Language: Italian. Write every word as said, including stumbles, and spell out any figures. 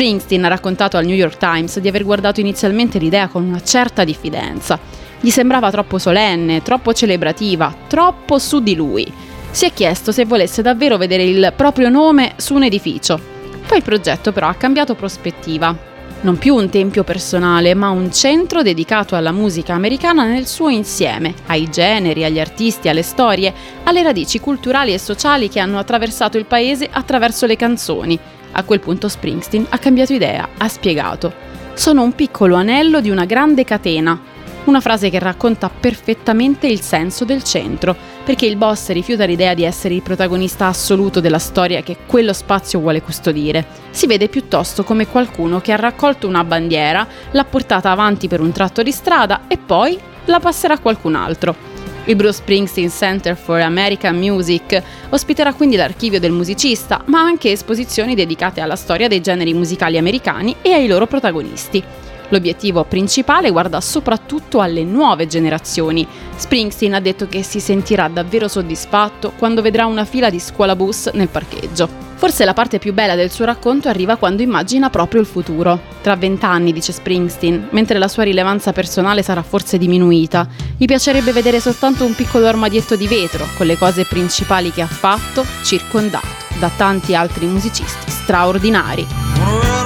Springsteen ha raccontato al New York Times di aver guardato inizialmente l'idea con una certa diffidenza. Gli sembrava troppo solenne, troppo celebrativa, troppo su di lui. Si è chiesto se volesse davvero vedere il proprio nome su un edificio. Poi il progetto però ha cambiato prospettiva. Non più un tempio personale, ma un centro dedicato alla musica americana nel suo insieme, ai generi, agli artisti, alle storie, alle radici culturali e sociali che hanno attraversato il paese attraverso le canzoni. A quel punto Springsteen ha cambiato idea, ha spiegato: "Sono un piccolo anello di una grande catena". Una frase che racconta perfettamente il senso del centro, perché il boss rifiuta l'idea di essere il protagonista assoluto della storia che quello spazio vuole custodire. Si vede piuttosto come qualcuno che ha raccolto una bandiera, l'ha portata avanti per un tratto di strada e poi la passerà a qualcun altro. Il Bruce Springsteen Center for American Music ospiterà quindi l'archivio del musicista, ma anche esposizioni dedicate alla storia dei generi musicali americani e ai loro protagonisti. L'obiettivo principale guarda soprattutto alle nuove generazioni. Springsteen ha detto che si sentirà davvero soddisfatto quando vedrà una fila di scuolabus nel parcheggio. Forse la parte più bella del suo racconto arriva quando immagina proprio il futuro. Tra vent'anni, dice Springsteen, mentre la sua rilevanza personale sarà forse diminuita, gli piacerebbe vedere soltanto un piccolo armadietto di vetro con le cose principali che ha fatto, circondato da tanti altri musicisti straordinari.